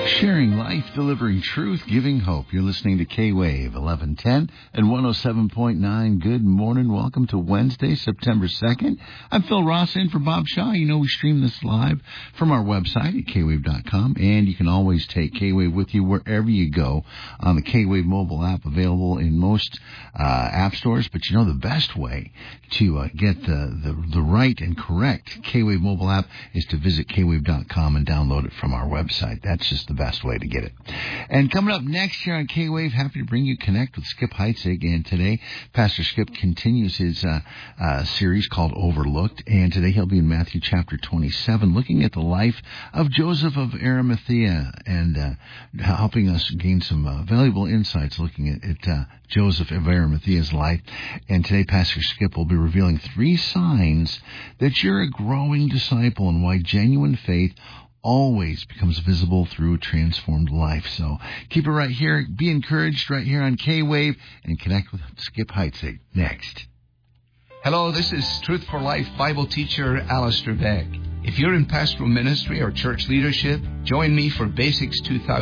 Sharing life, delivering truth, giving hope. You're listening to K-Wave 1110 and 107.9. Good morning. Welcome to Wednesday, September 2nd. I'm Phil Ross in for Bob Shaw. You know we stream this live from our website at kwave.com, and you can always take K-Wave with you wherever you go on the K-Wave mobile app, available in most app stores. But you know the best way to get the right and correct K-Wave mobile app is to visit kwave.com and download it from our website. That's just the best way to get it. And coming up next here on K-Wave, happy to bring you Connect with Skip Heitzig. And today, Pastor Skip continues his series called Overlooked. And today he'll be in Matthew chapter 27, looking at the life of Joseph of Arimathea and helping us gain some valuable insights looking at Joseph of Arimathea's life. And today, Pastor Skip will be revealing 3 signs that you're a growing disciple and why genuine faith always becomes visible through a transformed life. So keep it right here. Be encouraged right here on K-Wave and connect with Skip Heitzig next. Hello, this is Truth for Life Bible teacher Alistair Beck. If you're in pastoral ministry or church leadership, join me for Basics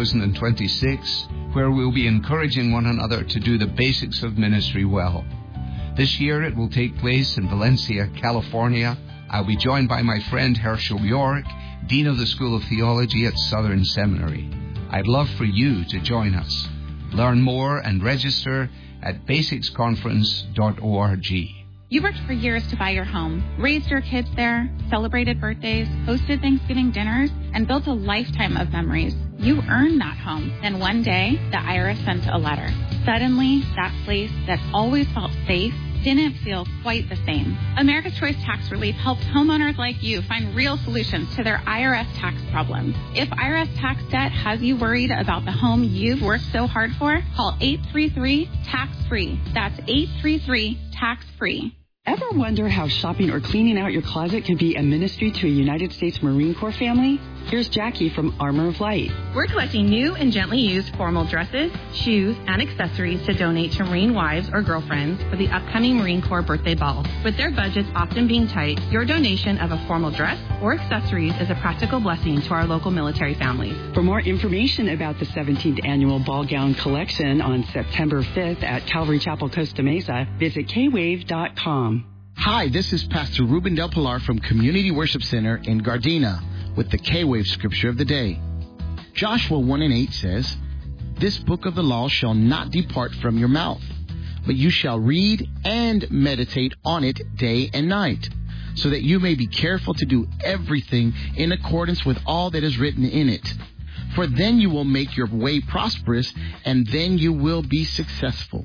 2026, where we'll be encouraging one another to do the basics of ministry well. This year it will take place in Valencia, California. I'll be joined by my friend Herschel York, Dean of the School of Theology at Southern Seminary. I'd love for you to join us. Learn more and register at basicsconference.org. You worked for years to buy your home, raised your kids there, celebrated birthdays, hosted Thanksgiving dinners, and built a lifetime of memories. You earned that home. Then one day, the IRS sent a letter. Suddenly, that place that always felt safe didn't feel quite the same. America's Choice Tax Relief helps homeowners like you find real solutions to their IRS tax problems. If IRS tax debt has you worried about the home you've worked so hard for, call 833-TAX-FREE. That's 833-TAX-FREE. Ever wonder how shopping or cleaning out your closet could be a ministry to a United States Marine Corps family? Here's Jackie from Armor of Light. We're collecting new and gently used formal dresses, shoes, and accessories to donate to Marine wives or girlfriends for the upcoming Marine Corps birthday ball. With their budgets often being tight, your donation of a formal dress or accessories is a practical blessing to our local military families. For more information about the 17th Annual Ball Gown Collection on September 5th at Calvary Chapel, Costa Mesa, visit kwave.com. Hi, this is Pastor Ruben Del Pilar from Community Worship Center in Gardena with the K-Wave Scripture of the Day. Joshua 1:8 says, "This book of the law shall not depart from your mouth, but you shall read and meditate on it day and night, so that you may be careful to do everything in accordance with all that is written in it. For then you will make your way prosperous, and then you will be successful."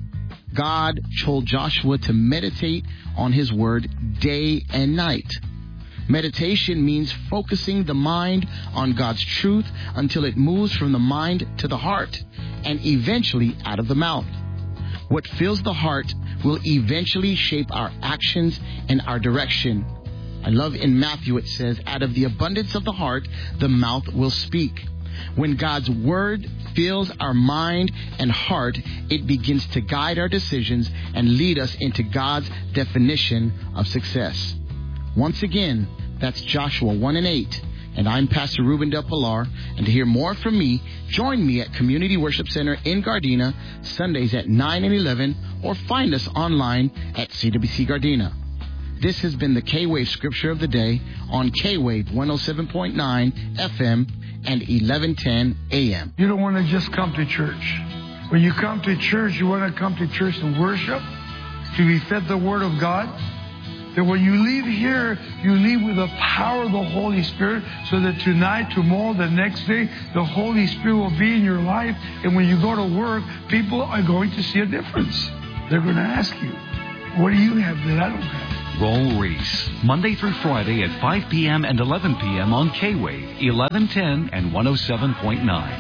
God told Joshua to meditate on his word day and night. Meditation means focusing the mind on God's truth until it moves from the mind to the heart and eventually out of the mouth. What fills the heart will eventually shape our actions and our direction. I love in Matthew it says, "Out of the abundance of the heart, the mouth will speak." When God's word fills our mind and heart, it begins to guide our decisions and lead us into God's definition of success. Once again, that's Joshua 1:8. And I'm Pastor Ruben Del Pilar. And to hear more from me, join me at Community Worship Center in Gardena, Sundays at 9 and 11, or find us online at CWC Gardena. This has been the K-Wave Scripture of the Day on K-Wave 107.9 FM and 1110 AM. You don't want to just come to church. When you come to church, you want to come to church to worship, to be fed the Word of God. That when you leave here, you leave with the power of the Holy Spirit, so that tonight, tomorrow, the next day, the Holy Spirit will be in your life. And when you go to work, people are going to see a difference. They're going to ask you, what do you have that I don't have? Roll Reese, Monday through Friday at 5 p.m. and 11 p.m. on K-Wave, 1110 and 107.9.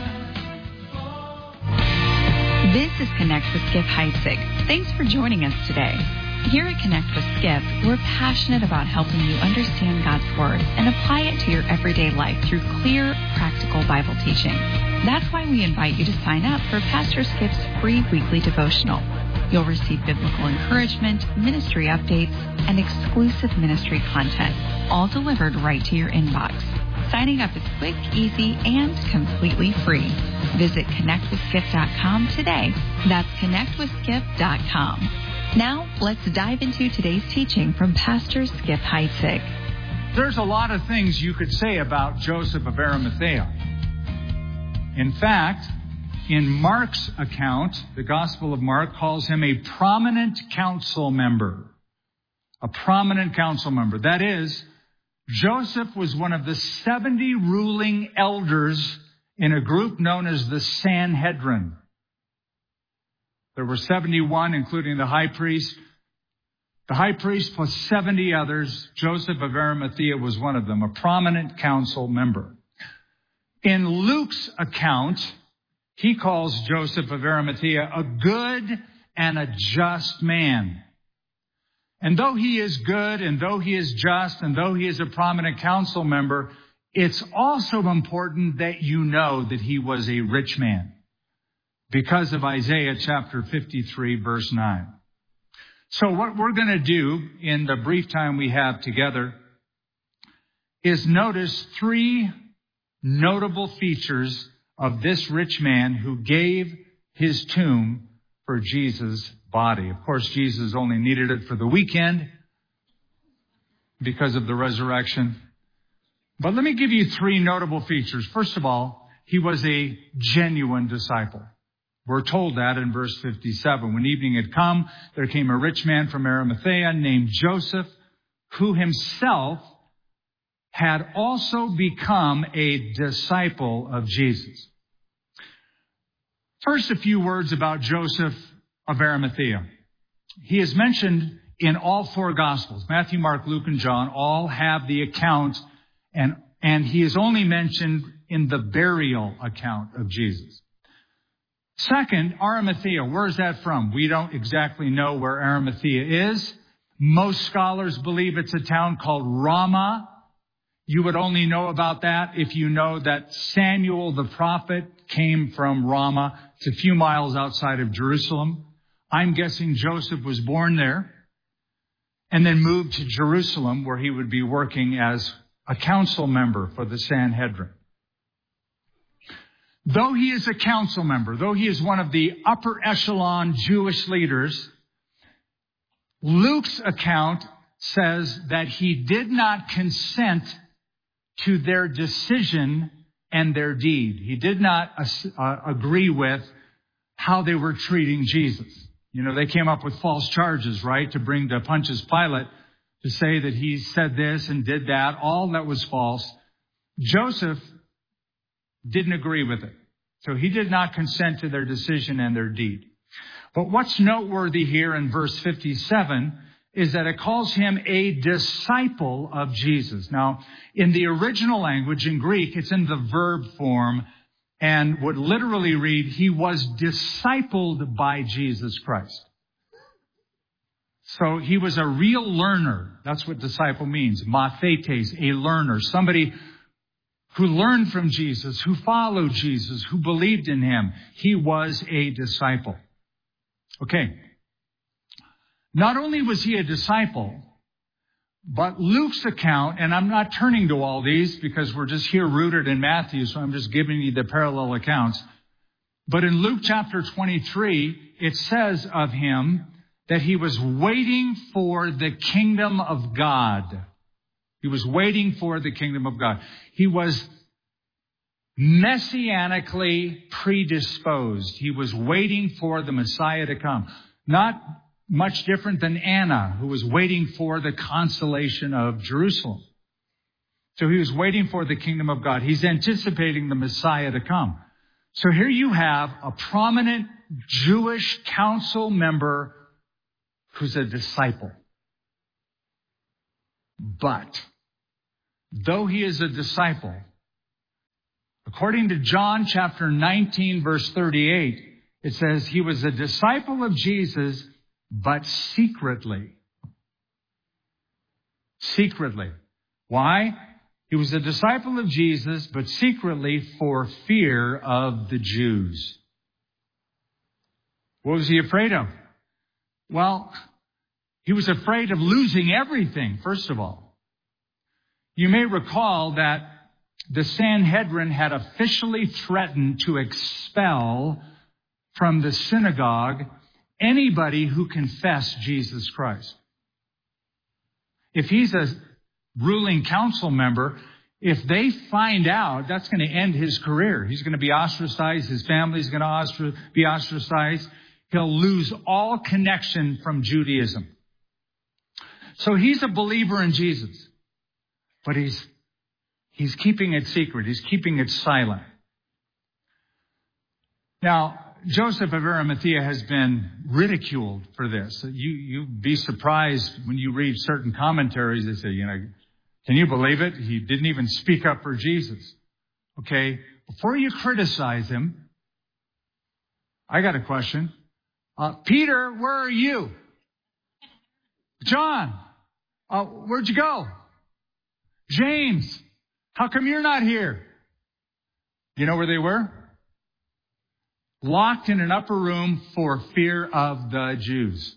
This is Connect with Skip Heitzig. Thanks for joining us today. Here at Connect with Skip, we're passionate about helping you understand God's Word and apply it to your everyday life through clear, practical Bible teaching. That's why we invite you to sign up for Pastor Skip's free weekly devotional. You'll receive biblical encouragement, ministry updates, and exclusive ministry content, all delivered right to your inbox. Signing up is quick, easy, and completely free. Visit connectwithskip.com today. That's connectwithskip.com. Now, let's dive into today's teaching from Pastor Skip Heitzig. There's a lot of things you could say about Joseph of Arimathea. In fact, in Mark's account, the Gospel of Mark calls him a prominent council member. A prominent council member. That is, Joseph was one of the 70 ruling elders in a group known as the Sanhedrin. There were 71, including the high priest. The high priest plus 70 others. Joseph of Arimathea was one of them, a prominent council member. In Luke's account, he calls Joseph of Arimathea a good and a just man. And though he is good, and though he is just, and though he is a prominent council member, it's also important that you know that he was a rich man because of Isaiah chapter 53, verse 9. So what we're going to do in the brief time we have together is notice three notable features of this rich man who gave his tomb for Jesus' body. Of course, Jesus only needed it for the weekend because of the resurrection. But let me give you three notable features. First of all, he was a genuine disciple. We're told that in verse 57. When evening had come, there came a rich man from Arimathea named Joseph, who himself had also become a disciple of Jesus. First, a few words about Joseph of Arimathea. He is mentioned in all four Gospels. Matthew, Mark, Luke, and John all have the account, and he is only mentioned in the burial account of Jesus. Second, Arimathea. Where is that from? We don't exactly know where Arimathea is. Most scholars believe it's a town called Ramah. You would only know about that if you know that Samuel the prophet came from Ramah. It's a few miles outside of Jerusalem. I'm guessing Joseph was born there and then moved to Jerusalem, where he would be working as a council member for the Sanhedrin. Though he is a council member, though he is one of the upper echelon Jewish leaders, Luke's account says that he did not consent to their decision and their deed. He did not agree with how they were treating Jesus. You know, they came up with false charges, right, to bring to Pontius Pilate to say that he said this and did that, all that was false. Joseph didn't agree with it. So he did not consent to their decision and their deed. But what's noteworthy here in verse 57 is that it calls him a disciple of Jesus. Now, in the original language, in Greek, it's in the verb form and would literally read, he was discipled by Jesus Christ. So he was a real learner. That's what disciple means. Mathetes, a learner. Somebody who learned from Jesus, who followed Jesus, who believed in him. He was a disciple. Okay. Not only was he a disciple, but Luke's account, and I'm not turning to all these because we're just here rooted in Matthew, so I'm just giving you the parallel accounts. But in Luke chapter 23, it says of him that he was waiting for the kingdom of God. He was waiting for the kingdom of God. He was messianically predisposed. He was waiting for the Messiah to come. Not much different than Anna, who was waiting for the consolation of Jerusalem. So he was waiting for the kingdom of God. He's anticipating the Messiah to come. So here you have a prominent Jewish council member who's a disciple. But though he is a disciple, according to John chapter 19, verse 38, it says he was a disciple of Jesus, but secretly. Secretly. Why? He was a disciple of Jesus, but secretly for fear of the Jews. What was he afraid of? Well, he was afraid of losing everything, first of all. You may recall that the Sanhedrin had officially threatened to expel from the synagogue anybody who confessed Jesus Christ. If he's a ruling council member, if they find out, that's going to end his career. He's going to be ostracized. His family's going to be ostracized. He'll lose all connection from Judaism. So he's a believer in Jesus, but he's keeping it secret. He's keeping it silent. Now, Joseph of Arimathea has been ridiculed for this. You'd be surprised when you read certain commentaries. They say, can you believe it? He didn't even speak up for Jesus. Okay, before you criticize him, I got a question. Peter, where are you? John, where'd you go? James, how come you're not here? You know where they were? Locked in an upper room for fear of the Jews.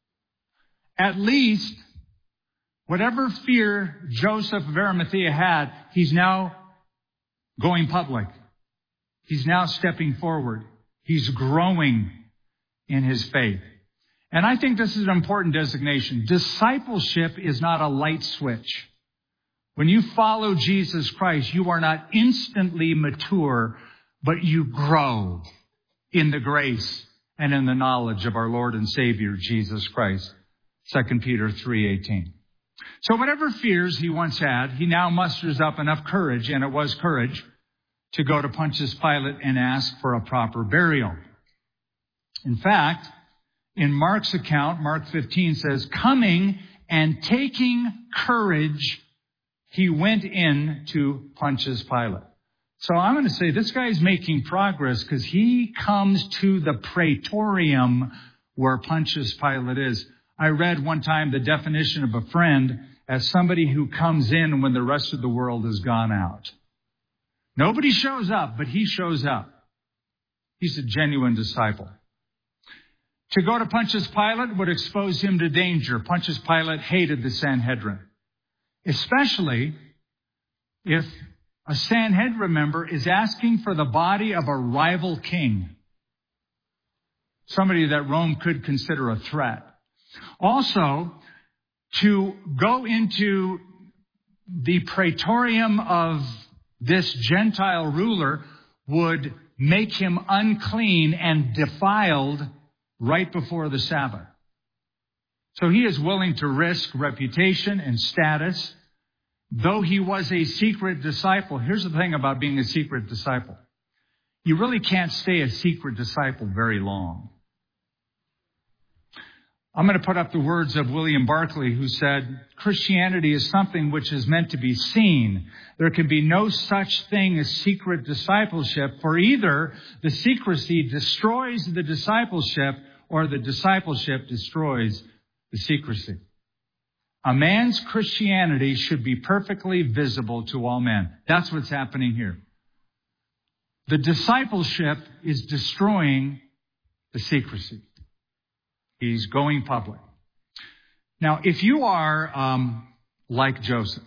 At least, whatever fear Joseph of Arimathea had, he's now going public. He's now stepping forward. He's growing in his faith. And I think this is an important designation. Discipleship is not a light switch. When you follow Jesus Christ, you are not instantly mature, but you grow in the grace and in the knowledge of our Lord and Savior, Jesus Christ. 2 Peter 3:18. So whatever fears he once had, he now musters up enough courage, and it was courage, to go to Pontius Pilate and ask for a proper burial. In fact, in Mark's account, Mark 15 says, coming and taking courage, he went in to Pontius Pilate. So I'm going to say this guy's making progress because he comes to the praetorium where Pontius Pilate is. I read one time the definition of a friend as somebody who comes in when the rest of the world has gone out. Nobody shows up, but he shows up. He's a genuine disciple. To go to Pontius Pilate would expose him to danger. Pontius Pilate hated the Sanhedrin, especially if a Sanhedrin member is asking for the body of a rival king, somebody that Rome could consider a threat. Also, to go into the praetorium of this Gentile ruler would make him unclean and defiled right before the Sabbath. So he is willing to risk reputation and status. Though he was a secret disciple, here's the thing about being a secret disciple. You really can't stay a secret disciple very long. I'm going to put up the words of William Barclay, who said, Christianity is something which is meant to be seen. There can be no such thing as secret discipleship, for either the secrecy destroys the discipleship or the discipleship destroys the secrecy. A man's Christianity should be perfectly visible to all men. That's what's happening here. The discipleship is destroying the secrecy. He's going public. Now, if you are like Joseph,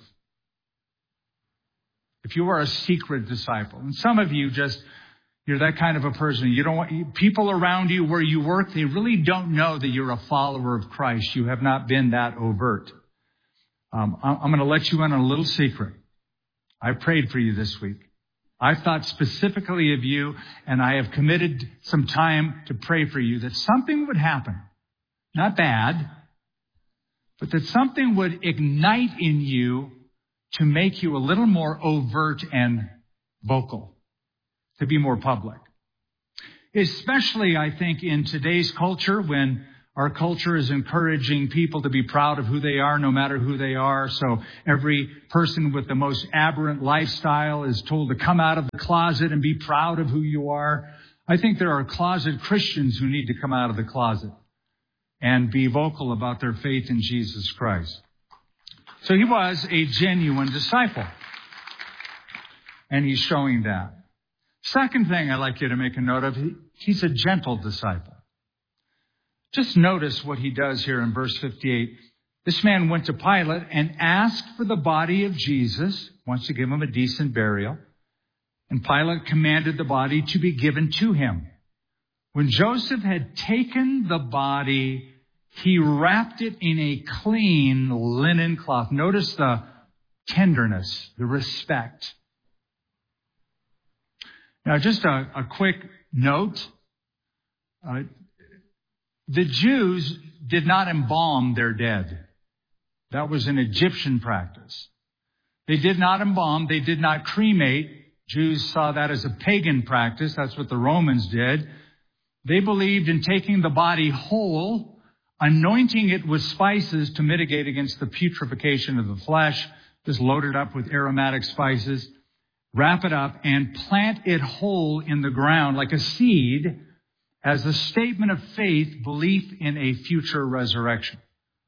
if you are a secret disciple, and some of you you're that kind of a person. You don't want people around you where you work, they really don't know that you're a follower of Christ. You have not been that overt. I'm going to let you in on a little secret. I prayed for you this week. I thought specifically of you, and I have committed some time to pray for you that something would happen. Not bad, but that something would ignite in you to make you a little more overt and vocal, to be more public. Especially, I think, in today's culture, when our culture is encouraging people to be proud of who they are, no matter who they are. So every person with the most aberrant lifestyle is told to come out of the closet and be proud of who you are. I think there are closet Christians who need to come out of the closet and be vocal about their faith in Jesus Christ. So he was a genuine disciple, and he's showing that. Second thing I'd like you to make a note of, he's a gentle disciple. Just notice what he does here in verse 58. This man went to Pilate and asked for the body of Jesus, wants to give him a decent burial. And Pilate commanded the body to be given to him. When Joseph had taken the body, he wrapped it in a clean linen cloth. Notice the tenderness, the respect. Now, just a quick note. The Jews did not embalm their dead. That was an Egyptian practice. They did not embalm. They did not cremate. Jews saw that as a pagan practice. That's what the Romans did. They believed in taking the body whole, anointing it with spices to mitigate against the putrefaction of the flesh, just load it up with aromatic spices, wrap it up, and plant it whole in the ground like a seed as a statement of faith, belief in a future resurrection.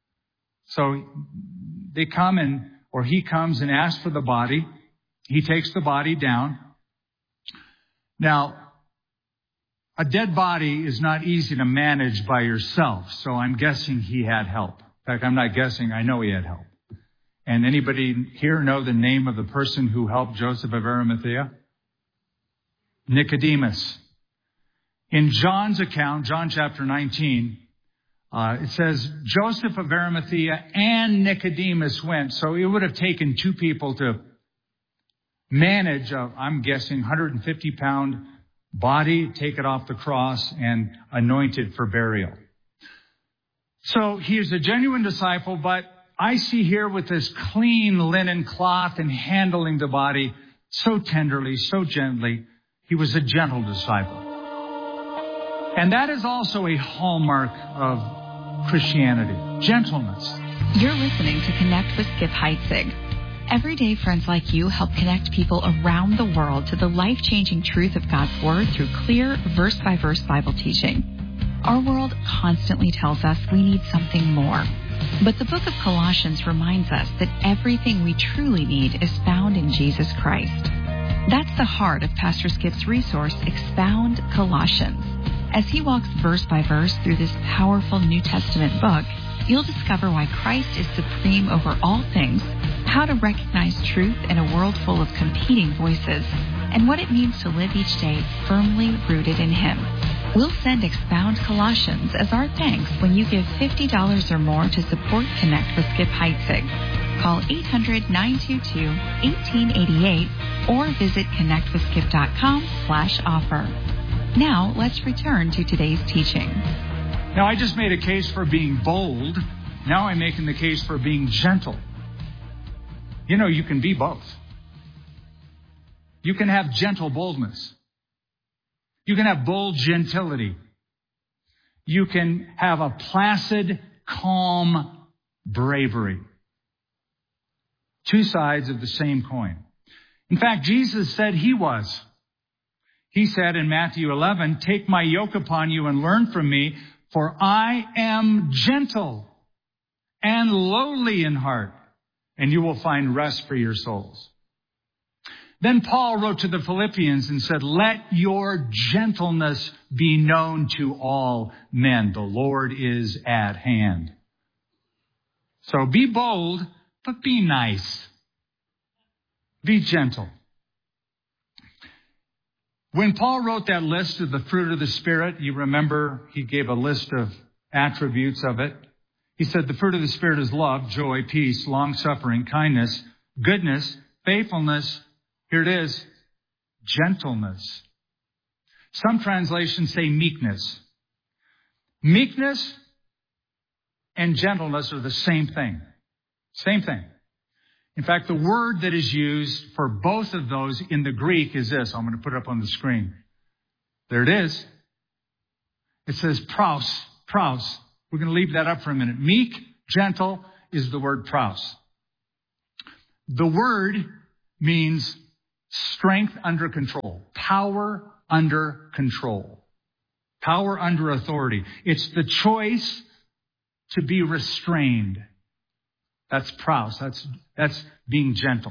So they come or he comes and asks for the body. He takes the body down. Now, a dead body is not easy to manage by yourself, so I'm guessing he had help. In fact, I'm not guessing, I know he had help. And anybody here know the name of the person who helped Joseph of Arimathea? Nicodemus. In John's account, John chapter 19, it says, Joseph of Arimathea and Nicodemus went. So it would have taken two people to manage, I'm guessing, 150-pound body, take it off the cross, and anoint it for burial. So he is a genuine disciple, but I see here with this clean linen cloth and handling the body so tenderly, so gently, he was a gentle disciple. And that is also a hallmark of Christianity, gentleness. You're listening to Connect with Skip Heitzig. Everyday friends like you help connect people around the world to the life-changing truth of God's Word through clear, verse-by-verse Bible teaching. Our world constantly tells us we need something more. But the book of Colossians reminds us that everything we truly need is found in Jesus Christ. That's the heart of Pastor Skip's resource, Expound Colossians. As he walks verse by verse through this powerful New Testament book, you'll discover why Christ is supreme over all things, how to recognize truth in a world full of competing voices, and what it means to live each day firmly rooted in Him. We'll send Expound Colossians as our thanks when you give $50 or more to support Connect with Skip Heitzig. Call 800-922-1888 or visit connectwithskip.com/offer. Now, let's return to today's teaching. Now, I just made a case for being bold. Now I'm making the case for being gentle. You know, you can be both. You can have gentle boldness. You can have bold gentility. You can have a placid, calm bravery. Two sides of the same coin. In fact, Jesus said he was. He said in Matthew 11, "Take my yoke upon you and learn from me, for I am gentle and lowly in heart, and you will find rest for your souls." Then Paul wrote to the Philippians and said, "Let your gentleness be known to all men. The Lord is at hand." So be bold, but be nice. Be gentle. When Paul wrote that list of the fruit of the Spirit, you remember he gave a list of attributes of it. He said the fruit of the Spirit is love, joy, peace, long-suffering, kindness, goodness, faithfulness. Here it is, gentleness. Some translations say meekness. Meekness and gentleness are the same thing. Same thing. In fact, the word that is used for both of those in the Greek is this. I'm going to put it up on the screen. There it is. It says praus. Praus. We're going to leave that up for a minute. Meek, gentle is the word praus. The word means strength under control, power under control, power under authority. It's the choice to be restrained. That's praus. That's being gentle.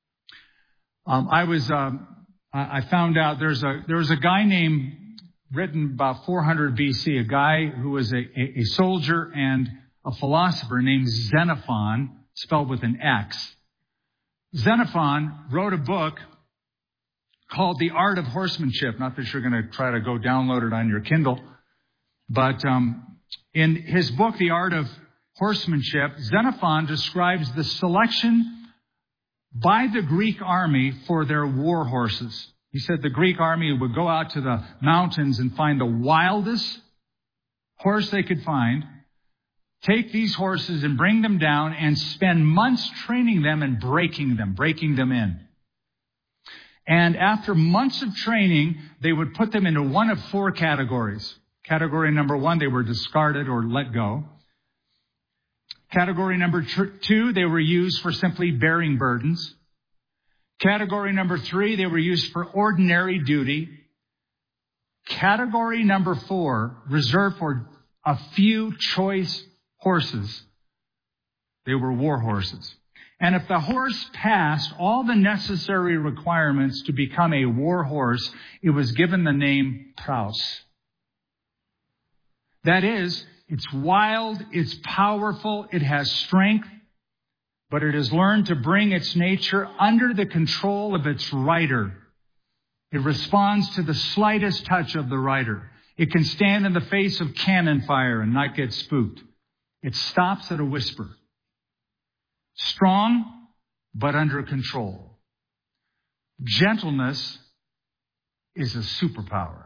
I found out there was a guy named, written about 400 BC, a guy who was a soldier and a philosopher named Xenophon, spelled with an X. Xenophon wrote a book called The Art of Horsemanship. Not that you're going to try to go download it on your Kindle, but in his book, The Art of Horsemanship, Xenophon describes the selection by the Greek army for their war horses. He said the Greek army would go out to the mountains and find the wildest horse they could find, take these horses and bring them down and spend months training them and breaking them in. And after months of training, they would put them into one of four categories. Category number 1, they were discarded or let go. Category number 2, they were used for simply bearing burdens. Category number 3, they were used for ordinary duty. Category number 4, reserved for a few choice horses. They were war horses. And if the horse passed all the necessary requirements to become a war horse, it was given the name praus. That is, it's wild, it's powerful, it has strength, but it has learned to bring its nature under the control of its rider. It responds to the slightest touch of the rider. It can stand in the face of cannon fire and not get spooked. It stops at a whisper. Strong, but under control. Gentleness is a superpower.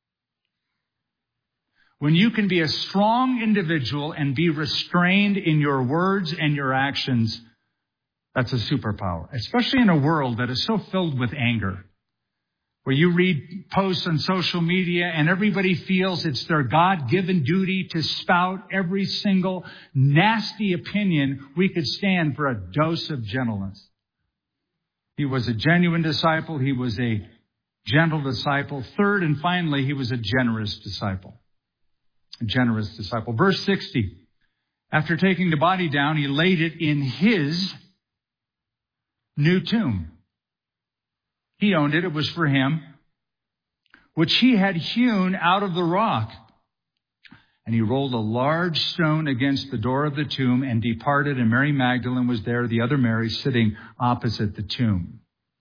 When you can be a strong individual and be restrained in your words and your actions, that's a superpower, especially in a world that is so filled with anger, where you read posts on social media and everybody feels it's their God-given duty to spout every single nasty opinion. We could stand for a dose of gentleness. He was a genuine disciple. He was a gentle disciple. Third and finally, he was a generous disciple. A generous disciple. Verse 60. After taking the body down, he laid it in his new tomb. He owned it. It was for him, which he had hewn out of the rock. And he rolled a large stone against the door of the tomb and departed, and Mary Magdalene was there, the other Mary sitting opposite the tomb.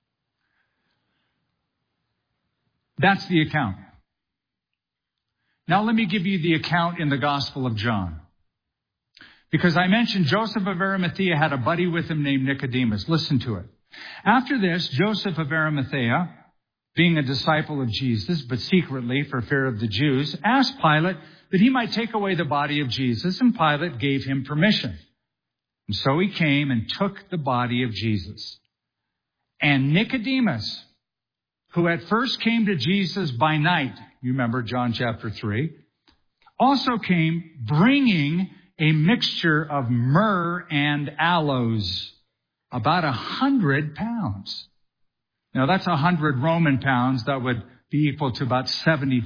That's the account. Now let me give you the account in the Gospel of John. Because I mentioned Joseph of Arimathea had a buddy with him named Nicodemus. Listen to it. After this, Joseph of Arimathea, being a disciple of Jesus, but secretly for fear of the Jews, asked Pilate that he might take away the body of Jesus, and Pilate gave him permission. And so he came and took the body of Jesus. And Nicodemus, who at first came to Jesus by night, you remember John chapter 3, also came bringing a mixture of myrrh and aloes, about 100 pounds. Now that's 100 Roman pounds. That would be equal to about 72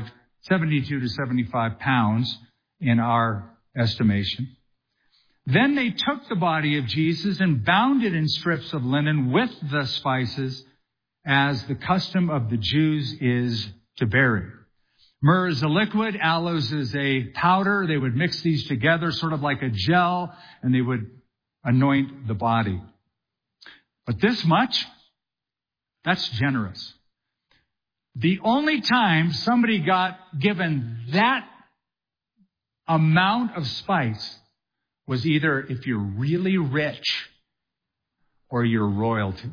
to 75 pounds in our estimation. Then they took the body of Jesus and bound it in strips of linen with the spices, as the custom of the Jews is to bury. Myrrh is a liquid, aloes is a powder. They would mix these together, sort of like a gel, and they would anoint the body. But this much, that's generous. The only time somebody got given that amount of spice was either if you're really rich or you're royalty.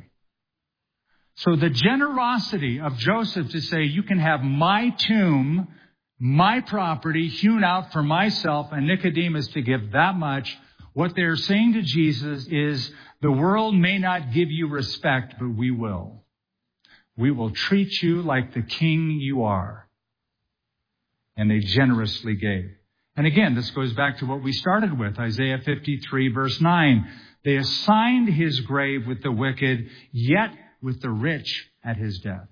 So the generosity of Joseph to say, you can have my tomb, my property hewn out for myself, and Nicodemus to give that much, what they're saying to Jesus is, the world may not give you respect, but we will. We will treat you like the king you are. And they generously gave. And again, this goes back to what we started with, Isaiah 53, verse 9. They assigned his grave with the wicked, yet with the rich at his death.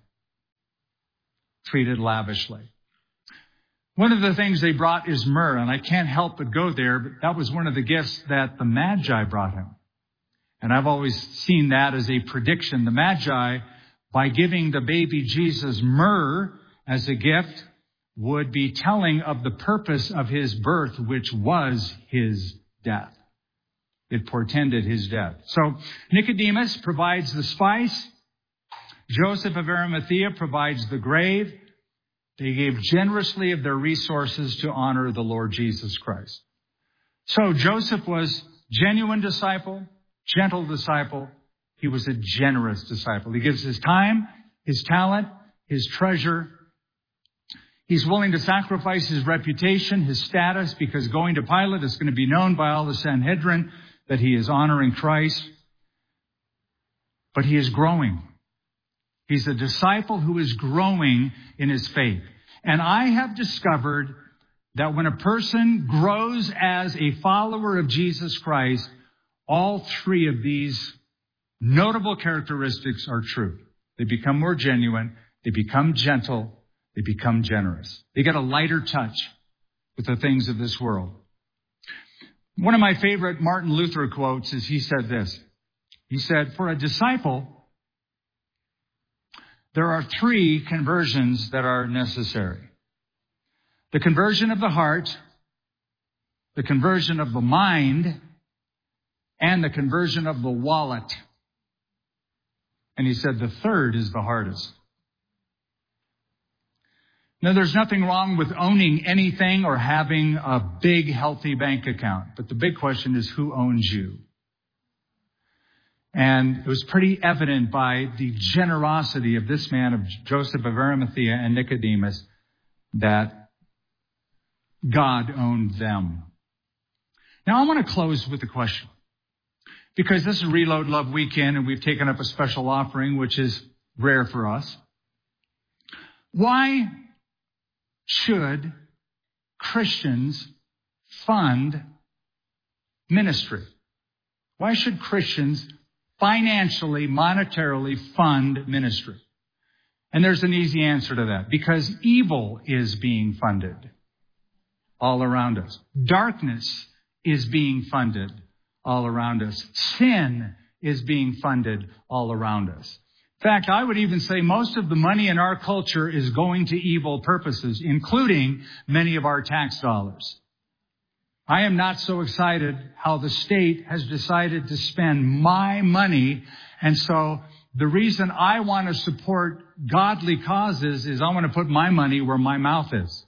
Treated lavishly. One of the things they brought is myrrh, and I can't help but go there, but that was one of the gifts that the Magi brought him. And I've always seen that as a prediction. The Magi, by giving the baby Jesus myrrh as a gift, would be telling of the purpose of his birth, which was his death. It portended his death. So Nicodemus provides the spice. Joseph of Arimathea provides the grave. They gave generously of their resources to honor the Lord Jesus Christ. So Joseph was genuine disciple, gentle disciple. He was a generous disciple. He gives his time, his talent, his treasure. He's willing to sacrifice his reputation, his status, because going to Pilate is going to be known by all the Sanhedrin that he is honoring Christ. But he is growing. He's a disciple who is growing in his faith. And I have discovered that when a person grows as a follower of Jesus Christ, all three of these notable characteristics are true. They become more genuine, they become gentle, they become generous. They get a lighter touch with the things of this world. One of my favorite Martin Luther quotes is he said this. He said, "For a disciple, there are three conversions that are necessary. The conversion of the heart, the conversion of the mind, and the conversion of the wallet." And he said the third is the hardest. Now, there's nothing wrong with owning anything or having a big, healthy bank account. But the big question is, who owns you? And it was pretty evident by the generosity of this man, of Joseph of Arimathea and Nicodemus, that God owned them. Now, I want to close with a question. Because this is Reload Love Weekend, and we've taken up a special offering, which is rare for us. Why should Christians fund ministry? Why should Christians financially, monetarily fund ministry? And there's an easy answer to that. Because evil is being funded all around us. Darkness is being funded all around us. Sin is being funded all around us. In fact, I would even say most of the money in our culture is going to evil purposes, including many of our tax dollars. I am not so excited how the state has decided to spend my money. And so the reason I want to support godly causes is I want to put my money where my mouth is.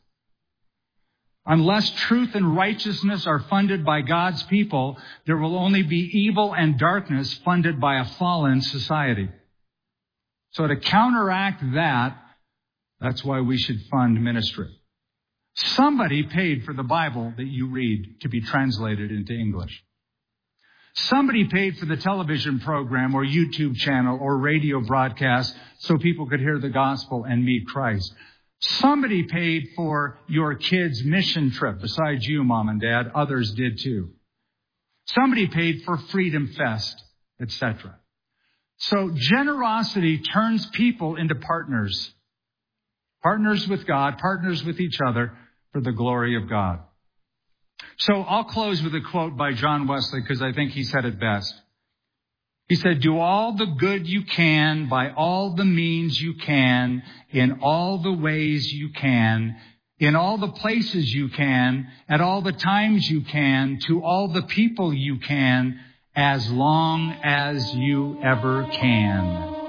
Unless truth and righteousness are funded by God's people, there will only be evil and darkness funded by a fallen society. So to counteract that, that's why we should fund ministry. Somebody paid for the Bible that you read to be translated into English. Somebody paid for the television program or YouTube channel or radio broadcast so people could hear the gospel and meet Christ. Somebody paid for your kids' mission trip. Besides you, Mom and Dad, others did too. Somebody paid for Freedom Fest, etc. So generosity turns people into partners. Partners with God, partners with each other for the glory of God. So I'll close with a quote by John Wesley because I think he said it best. He said, "Do all the good you can by all the means you can, in all the ways you can, in all the places you can, at all the times you can, to all the people you can, as long as you ever can."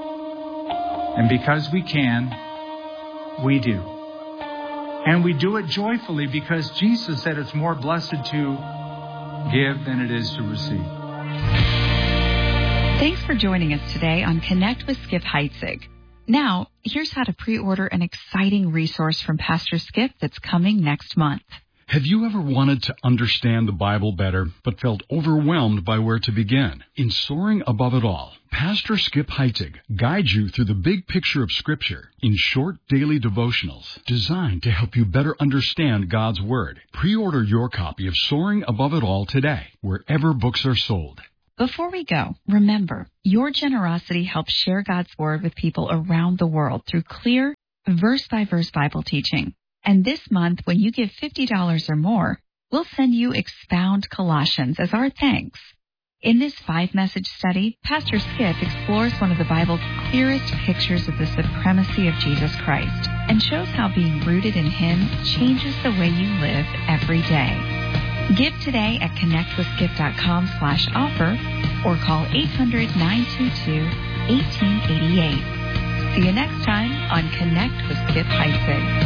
And because we can, we do. And we do it joyfully because Jesus said it's more blessed to give than it is to receive. Thanks for joining us today on Connect with Skip Heitzig. Now, here's how to pre-order an exciting resource from Pastor Skip that's coming next month. Have you ever wanted to understand the Bible better, but felt overwhelmed by where to begin? In Soaring Above It All, Pastor Skip Heitzig guides you through the big picture of Scripture in short daily devotionals designed to help you better understand God's Word. Pre-order your copy of Soaring Above It All today, wherever books are sold. Before we go, remember, your generosity helps share God's Word with people around the world through clear, verse-by-verse Bible teaching. And this month, when you give $50 or more, we'll send you Expound Colossians as our thanks. In this 5-message study, Pastor Skip explores one of the Bible's clearest pictures of the supremacy of Jesus Christ and shows how being rooted in Him changes the way you live every day. Give today at connectwithskip.com/offer or call 800-922-1888. See you next time on Connect with Skip Heitzig.